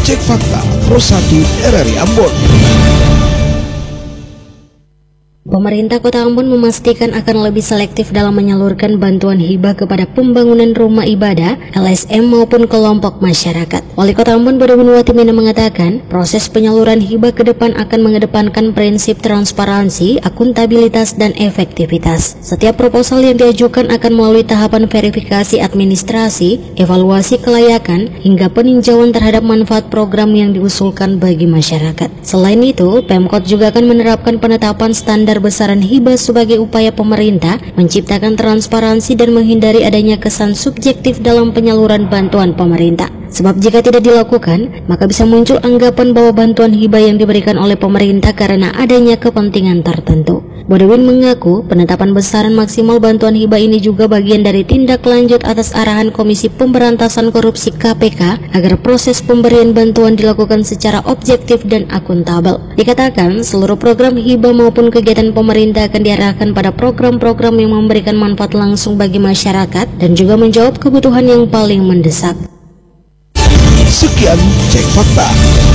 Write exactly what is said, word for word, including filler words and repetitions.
Cek Fakta Pro satu R R I Ambon. Pemerintah Kota Ambon memastikan akan lebih selektif dalam menyalurkan bantuan hibah kepada pembangunan rumah ibadah, L S M maupun kelompok masyarakat. Wali Kota Ambon Bodewin Watimena mengatakan, proses penyaluran hibah ke depan akan mengedepankan prinsip transparansi, akuntabilitas, dan efektivitas. Setiap proposal yang diajukan akan melalui tahapan verifikasi administrasi, evaluasi kelayakan, hingga peninjauan terhadap manfaat program yang diusulkan bagi masyarakat. Selain itu, Pemkot juga akan menerapkan penetapan standar besaran hibah sebagai upaya pemerintah menciptakan transparansi dan menghindari adanya kesan subjektif dalam penyaluran bantuan pemerintah. Sebab jika tidak dilakukan, maka bisa muncul anggapan bahwa bantuan hibah yang diberikan oleh pemerintah karena adanya kepentingan tertentu. Bodewin mengaku penetapan besaran maksimal bantuan hibah ini juga bagian dari tindak lanjut atas arahan Komisi Pemberantasan Korupsi K P K agar proses pemberian bantuan dilakukan secara objektif dan akuntabel. Dikatakan seluruh program hibah maupun kegiatan pemerintah akan diarahkan pada program-program yang memberikan manfaat langsung bagi masyarakat dan juga menjawab kebutuhan yang paling mendesak. Sekian Cek Fakta.